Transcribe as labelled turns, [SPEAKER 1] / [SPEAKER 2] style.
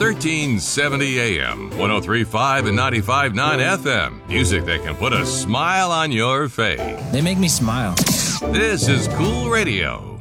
[SPEAKER 1] 1370 AM, 103.5 and 95.9 FM. Music that can put a smile on your face.
[SPEAKER 2] They make me smile.
[SPEAKER 1] This is Cool Radio.